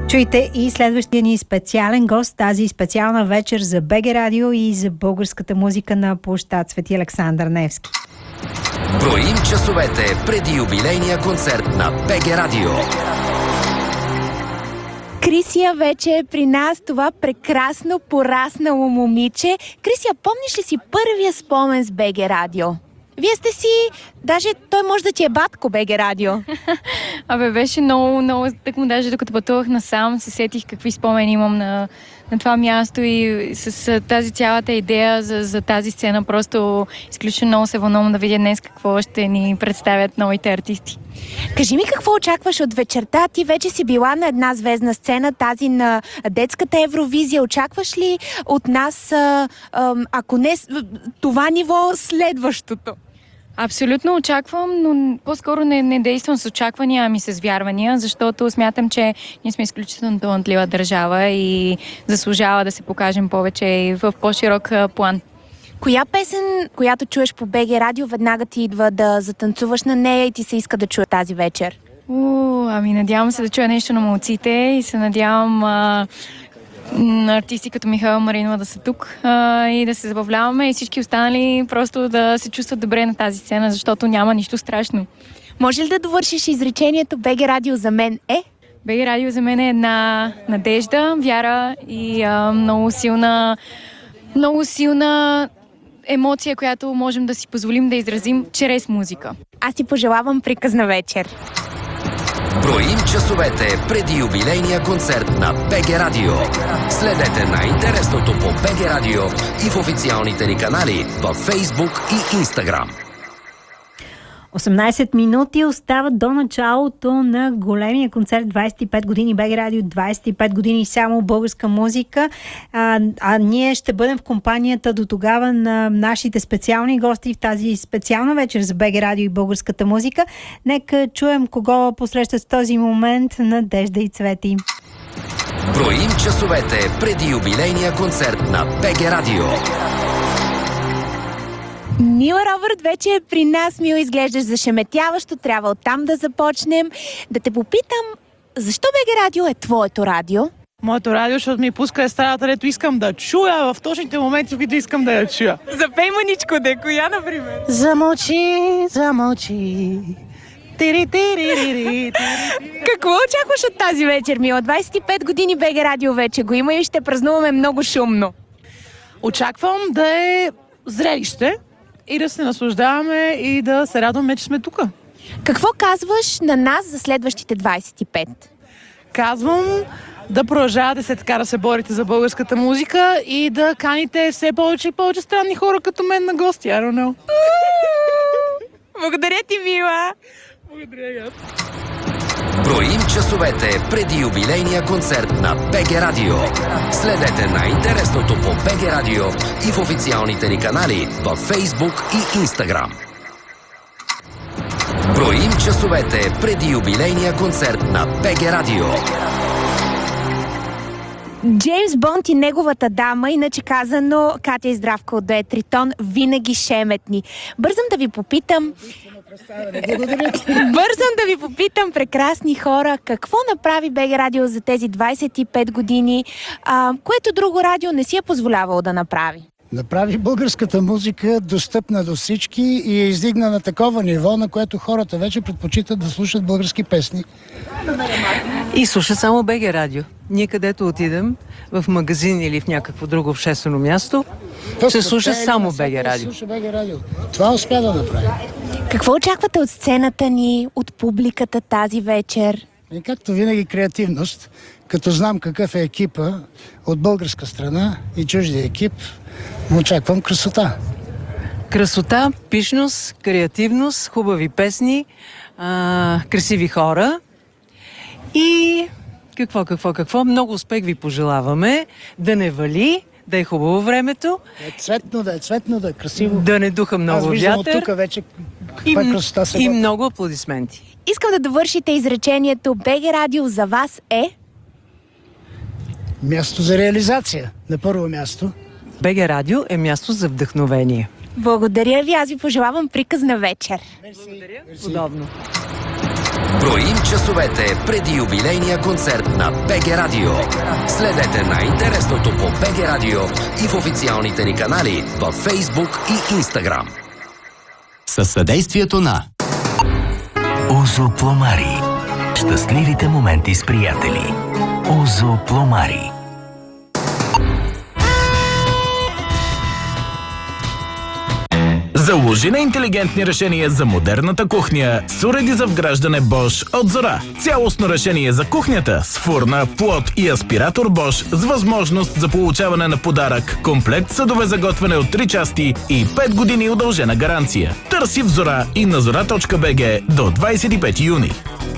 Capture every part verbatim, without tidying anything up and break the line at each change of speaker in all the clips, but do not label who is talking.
Чуйте и следващия ни специален гост тази специална вечер за БГ Радио и за българската музика на площад Свети Александър Невски.
Броим часовете преди юбилейния концерт на БГ Радио.
Крисия вече е при нас, това прекрасно пораснало момиче. Крисия, помниш ли си първия спомен с БГ Радио? Вие сте си, даже той може да ти е батко БГ Радио.
Абе, беше много, много, так му даже докато пътувах насам, се сетих какви спомени имам на, на това място и с тази цялата идея за, за тази сцена просто изключително много се вълнувам да видя днес какво ще ни представят новите артисти.
Кажи ми какво очакваш от вечерта? Ти вече си била на една звездна сцена, тази на детската Евровизия. Очакваш ли от нас, а, а, ако не това ниво, следващото?
Абсолютно очаквам, но по-скоро не, не действам с очаквания, ами с вярвания, защото смятам, че ние сме изключително талантлива държава и заслужава да се покажем повече и в по-широк план.
Коя песен, която чуеш по БГ Радио, веднага ти идва да затанцуваш на нея и ти се иска да чуя тази вечер?
У, ами надявам се да чуя нещо на малците и се надявам а, на артисти като Михаела Маринова да са тук а, и да се забавляваме и всички останали просто да се чувстват добре на тази сцена, защото няма нищо страшно.
Може ли да довършиш изречението БГ Радио за мен е?
БГ Радио за мен е една надежда, вяра и а, много силна, много силна емоция, която можем да си позволим да изразим чрез музика.
Аз ти пожелавам приказна вечер.
Броим часовете преди юбилейния концерт на БГ Радио. Следете най-интересното по БГ Радио и в официалните ни канали във Facebook и Instagram.
осемнайсет минути остават до началото на големия концерт двайсет и пет години БГ Радио, двайсет и пет години само българска музика. А, а ние ще бъдем в компанията до тогава на нашите специални гости в тази специална вечер за БГ Радио и българската музика. Нека чуем кого посрещат в този момент Надежда и Цвети.
Броим часовете преди юбилейния концерт на БГ Радио.
Мила Робърт вече е при нас. Мила, изглеждаш зашеметяващо. Трябва оттам да започнем. Да те попитам, защо БГ Радио е твоето радио?
Моето радио, защото ми пуска естрадата, където искам да чуя в точните моменти, в които искам да я чуя.
Запей маничко, де коя, например?
Замълчи, замълчи. Тири, тири, тири,
Какво очакваш от тази вечер, Мила? двайсет и пет години БГ Радио вече го има и ще празнуваме много шумно.
Очаквам да е зрелище и да се наслаждаваме и да се радваме, че сме тук.
Какво казваш на нас за следващите двайсет и пет?
Казвам да продължавате се така да се борите за българската музика и да каните все повече и повече странни хора като мен на гости. I don't know.
Благодаря ти, Мила!
Благодаря и аз.
Броим часовете преди юбилейния концерт на БГ Радио. Следете най-интересното по БГ Радио и в официалните ни канали във Facebook и Instagram. Броим часовете преди юбилейния концерт на БГ Радио.
Джеймс Бонд и неговата дама, иначе казано Катя и Здравка от дует Тритон, винаги шеметни. Бързам да ви попитам... Бързам да ви попитам, прекрасни хора, какво направи БГ Радио за тези двайсет и пет години, а, което друго радио не си е позволявало да направи?
Направи българската музика достъпна до всички и я издигна на такова ниво, на което хората вече предпочитат да слушат български песни.
И слушат само БГ Радио. Ние където отидем, в магазин или в някакво друго обществено място, се слуша само БГ Радио.
Това успя да направи.
Какво очаквате от сцената ни, от публиката тази вечер?
И както винаги креативност, като знам какъв е екипа от българска страна и чуждия екип, очаквам красота.
Красота, пишност, креативност, хубави песни, а, красиви хора и какво, какво, какво. Много успех ви пожелаваме. Да не вали, да е хубаво времето.
Да е цветно, да е цветно, да е красиво.
Да не духа много
Аз виждам
вятър.
от тук вече каква
И,
красота се
и
води.
много аплодисменти.
Искам да довършите изречението БГ Радио за вас е...
Място за реализация, на първо място.
БГ Радио е място за вдъхновение.
Благодаря ви, аз ви пожелавам приказна вечер.
Благодаря. Подобно.
Броим часовете преди юбилейния концерт на БГ Радио. Следете най-интересното по БГ Радио и в официалните ни канали във Фейсбук и Инстаграм.
Със съдействието на Озо Пломари. Щастливите моменти с приятели. Озо Пломари.
Заложи на интелигентни решения за модерната кухня с уреди за вграждане Bosch от Зора. Цялостно решение за кухнята с фурна, плот и аспиратор Bosch с възможност за получаване на подарък, комплект съдове за готвене от три части и пет години удължена гаранция. Търси в Зора и на зора точка би джи до двадесет и пети юни.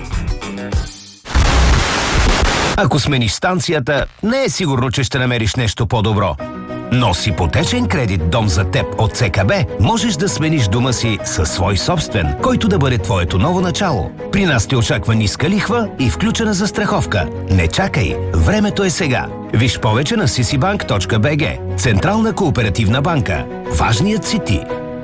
Ако смениш станцията, не е сигурно, че ще намериш нещо по-добро. Но с ипотечен кредит Дом за теб от ЦКБ можеш да смениш дома си със свой собствен, който да бъде твоето ново начало. При нас те очаква ниска лихва и включена застраховка. Не чакай, времето е сега. Виж повече на си си банк точка би джи. Централна кооперативна банка. Важният си ти.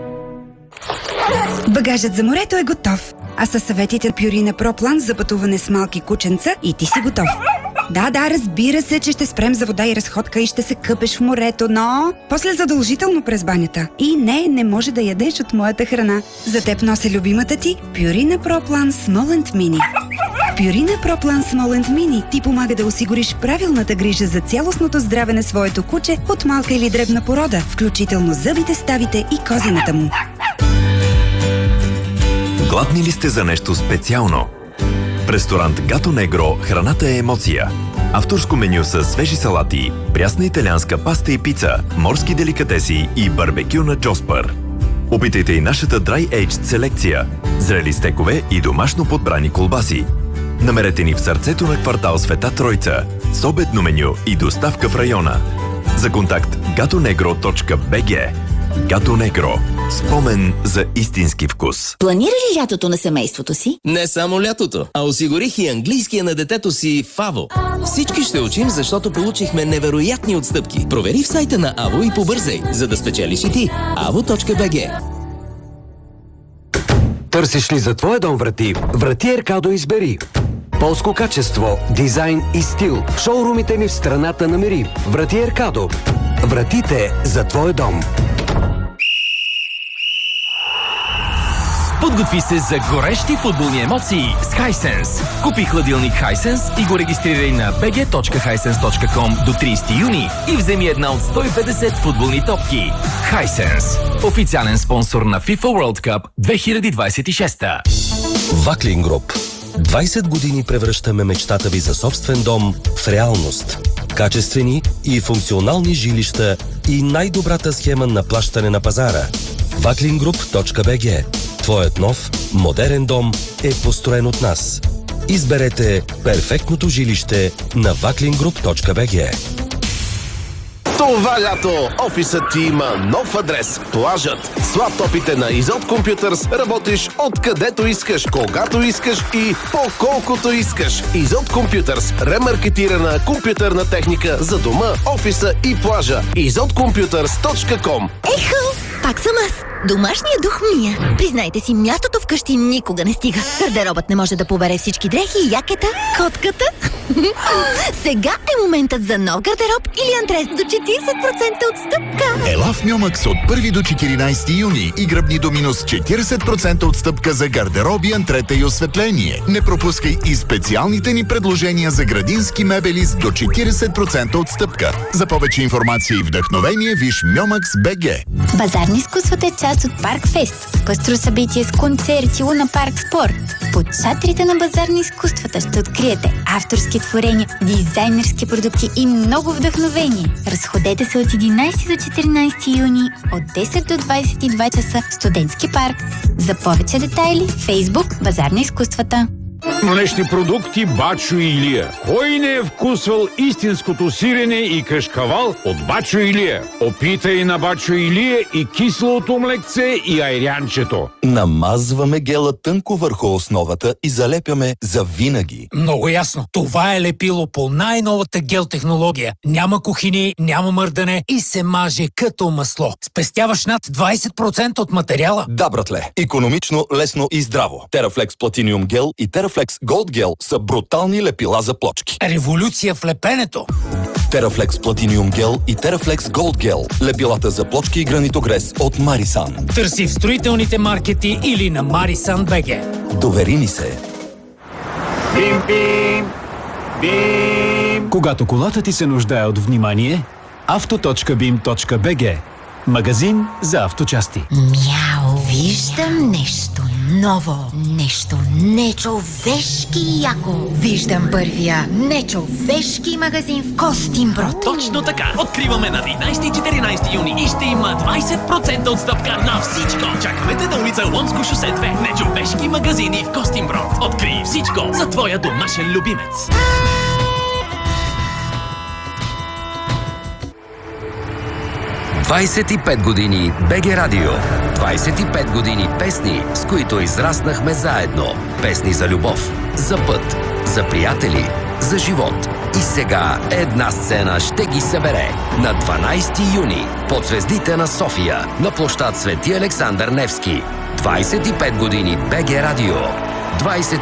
Багажът за морето е готов. А със съветите Пюрина Про План за пътуване с малки кученца и ти си готов. Да, да, разбира се, че ще спрем за вода и разходка и ще се къпеш в морето, но после задължително през банята. И не, не може да ядеш от моята храна. За теб нося любимата ти Пюрина Про План Смоланд Мини. Пюрина Про План Смоланд Мини ти помага да осигуриш правилната грижа за цялостното здраве на своето куче от малка или дребна порода, включително зъбите, ставите и козината му.
Гладни ли сте за нещо специално? В ресторант Гато Негро храната е емоция. Авторско меню с свежи салати, прясна италианска паста и пица, морски деликатеси и барбекю на Джоспър. Опитайте и нашата Dry Aged селекция, зрели стекове и домашно подбрани колбаси. Намерете ни в сърцето на квартал Света Тройца, с обедно меню и доставка в района. За контакт гато негро точка би джи. Гато Негро. Спомен за истински вкус.
Планира ли лятото на семейството си?
Не само лятото, а осигурих и английския на детето си в АВО. Всички ще учим, защото получихме невероятни отстъпки. Провери в сайта на АВО и побързай, за да спечелиш и ти. АВО точка би джи.
Търсиш ли за твоя дом врати? Врати Еркадо избери. Полско качество, дизайн и стил. Шоурумите ни в страната намери. Врати Еркадо. Вратите за твой дом.
Подготви се за горещи футболни емоции с Hisense. Купи хладилник Hisense и го регистрирай на би джи точка хайсенс точка ком до тридесети юни и вземи една от сто и петдесет футболни топки. Hisense. Официален спонсор на FIFA World Cup две хиляди двадесет и шеста.
Ваклин Груп. двадесет години превръщаме мечтата ви за собствен дом в реалност. Качествени и функционални жилища и най-добрата схема на плащане на пазара. ваклин груп точка би джи. Твоят нов, модерен дом е построен от нас. Изберете перфектното жилище на ваклин груп точка би джи.
Това лято офисът ти има нов адрес. Плажът. С лаптопите на Изот Computers работиш откъдето искаш, когато искаш и по колкото искаш. Изот Computers. Ремаркетирана компютърна техника за дома, офиса и плажа. изот компютърс точка ком.
Ехо, пак съм аз. Домашният дух Мия. Признайте си, мястото вкъщи никога не стига. Гардеробът не може да побере всички дрехи и якета, котката. Сега е моментът за нов гардероб или антрес до четиридесет процента отстъпка.
Ела в Мюмакс от първи до четиринадесети юни и гръбни до минус четиридесет процента отстъпка за гардероби, антрета и осветление. Не пропускай и специалните ни предложения за градински мебели с до четиридесет процента отстъпка. За повече информация и вдъхновение виж Мюмакс точка би джи.
Базар на изкуството е част от Парк Фест. Пъстро събитие с концерти, Луна Парк Спорт. Под шатрите на Базар на изкуствата ще откриете авторски творения, дизайнерски продукти и много вдъхновение. Разходете се от единадесети до четиринадесети юни от десет до двадесет и два часа в Студентски парк. За повече детайли Фейсбук Базар на изкуствата.
Млечни продукти Бачо Илия. Кой не е вкусвал истинското сирене и кашкавал от Бачо Илия? Опитай на Бачо Илия и киселото млекце и айрянчето.
Намазваме гела тънко върху основата и залепяме за винаги.
Много ясно. Това е лепило по най-новата гел технология. Няма кухини, няма мърдане и се маже като масло. Спестяваш над двадесет процента от материала.
Да, братле. Икономично, лесно и здраво. Терафлекс Платиниум гел и Терафлекс Терафлекс Gold Gel са брутални лепила за плочки.
Революция в лепенето.
Терафлекс Platinum Gel и Терафлекс Gold Gel. Лепилата за плочки и гранитогрес от Марисан.
Търси в строителните маркети или на Марисан БГ.
Довери ни се.
Бим, бим, бим. Когато колата ти се нуждае от внимание, авто точка бим точка би джи. Магазин за авточасти.
Мяу, виждам нещо ново, нещо нечовешки яко. Виждам първия нечовешки магазин в Костинброд.
Точно така! Откриваме на тринайсети и четиринайсети юни и ще има двайсет процента отстъпка на всичко. Чакаме те на улица Ломско шосе две. Нечовешки магазини в Костинброд. Открий всичко за твоя домашен любимец.
двайсет и пет години БГ Радио. двайсет и пет години песни, с които израснахме заедно. Песни за любов, за път, за приятели, за живот. И сега една сцена ще ги събере. На дванайсети юни под звездите на София на площад Свети Александър Невски. двайсет и пет години БГ Радио. двайсет